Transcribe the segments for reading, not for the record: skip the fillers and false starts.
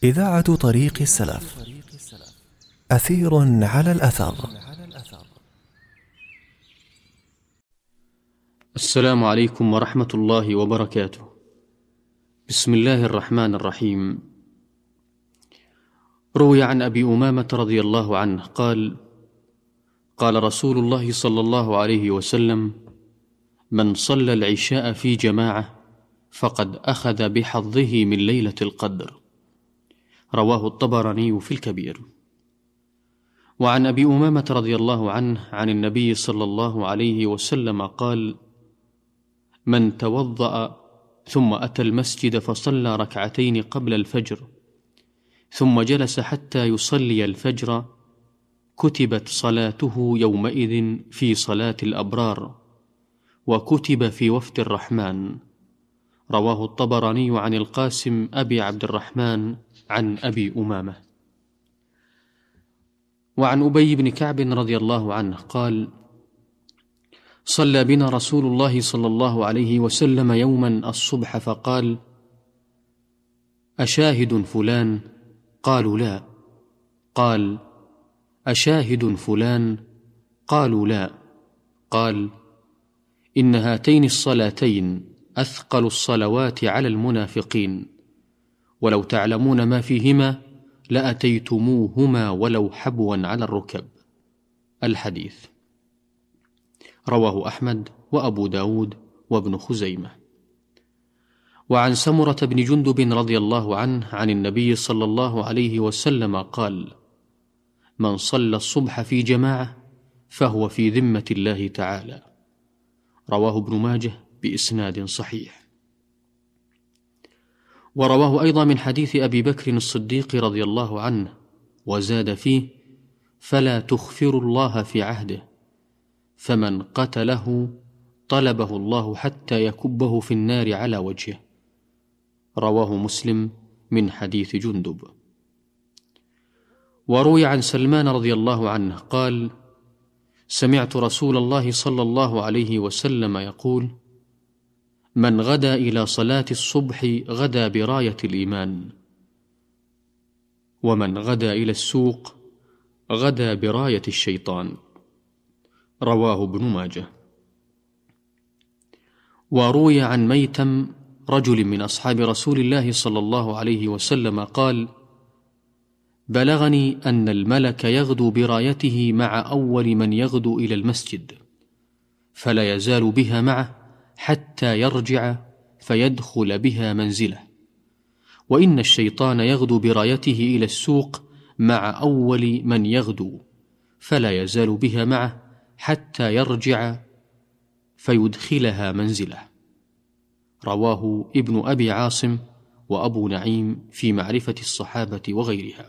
إذاعة طريق السلف. أثير على الأثر. السلام عليكم ورحمة الله وبركاته. بسم الله الرحمن الرحيم. روي عن أبي أمامة رضي الله عنه قال: قال رسول الله صلى الله عليه وسلم: من صلى العشاء في جماعة فقد أخذ بحظه من ليلة القدر. رواه الطبراني في الكبير. وعن أبي أمامة رضي الله عنه عن النبي صلى الله عليه وسلم قال: من توضأ ثم أتى المسجد فصلى ركعتين قبل الفجر ثم جلس حتى يصلي الفجر كتبت صلاته يومئذ في صلاة الأبرار وكتب في وفد الرحمن. رواه الطبراني عن القاسم أبي عبد الرحمن عن أبي أمامة. وعن أبي بن كعب رضي الله عنه قال: صلى بنا رسول الله صلى الله عليه وسلم يوما الصبح فقال: أشاهد فلان؟ قالوا لا. قال: أشاهد فلان؟ قالوا لا. قال: إن هاتين الصلاتين أثقل الصلوات على المنافقين، ولو تعلمون ما فيهما لأتيتموهما ولو حبوا على الركب. الحديث. رواه أحمد وأبو داود وابن خزيمة. وعن سمرة بن جندب رضي الله عنه عن النبي صلى الله عليه وسلم قال: من صلى الصبح في جماعة فهو في ذمة الله تعالى. رواه ابن ماجه بإسناد صحيح. ورواه أيضا من حديث أبي بكر الصديق رضي الله عنه وزاد فيه: فلا تخفروا الله في عهده، فمن قتله طلبه الله حتى يكبه في النار على وجهه. رواه مسلم من حديث جندب. وروي عن سلمان رضي الله عنه قال: سمعت رسول الله صلى الله عليه وسلم يقول: من غدا إلى صلاة الصبح غدا براية الإيمان، ومن غدا إلى السوق غدا براية الشيطان. رواه ابن ماجه. وروي عن ميتم رجل من أصحاب رسول الله صلى الله عليه وسلم قال: بلغني أن الملك يغدو برايته مع أول من يغدو إلى المسجد، فلا يزال بها معه حتى يرجع فيدخل بها منزله، وإن الشيطان يغدو برايته إلى السوق مع أول من يغدو، فلا يزال بها معه حتى يرجع فيدخلها منزله. رواه ابن أبي عاصم وأبو نعيم في معرفة الصحابة وغيرها.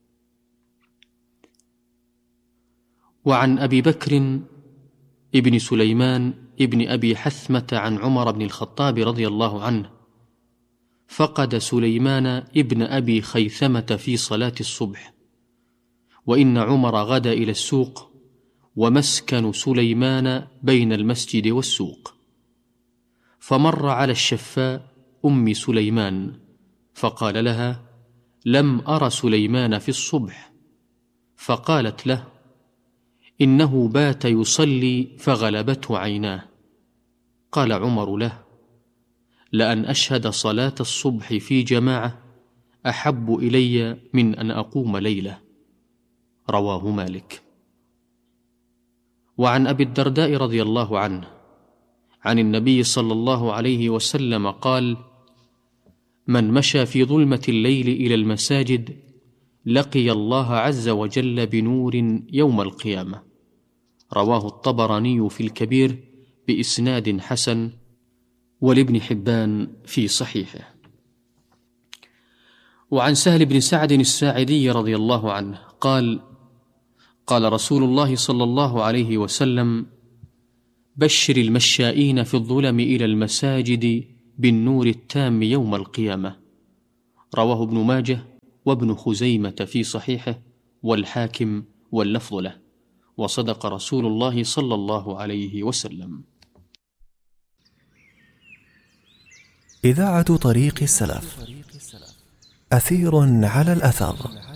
وعن أبي بكر ابن سليمان ابن أبي حثمة عن عمر بن الخطاب رضي الله عنه: فقد سليمان ابن أبي خيثمة في صلاة الصبح، وإن عمر غدا إلى السوق، ومسكن سليمان بين المسجد والسوق، فمر على الشفاء أم سليمان فقال لها: لم أر سليمان في الصبح. فقالت له: إنه بات يصلي فغلبته عيناه. قال عمر له: لأن أشهد صلاة الصبح في جماعة أحب إلي من أن أقوم ليلة. رواه مالك. وعن أبي الدرداء رضي الله عنه عن النبي صلى الله عليه وسلم قال: من مشى في ظلمة الليل إلى المساجد لقي الله عز وجل بنور يوم القيامة. رواه الطبراني في الكبير بإسناد حسن، ولابن حبان في صحيحه. وعن سهل بن سعد الساعدي رضي الله عنه قال: قال رسول الله صلى الله عليه وسلم: بشر المشائين في الظلم إلى المساجد بالنور التام يوم القيامة. رواه ابن ماجه وابن خزيمة في صحيحه والحاكم واللفظ له، وصدق رسول الله صلى الله عليه وسلم. إذاعة طريق السلف. أثير على الأثر.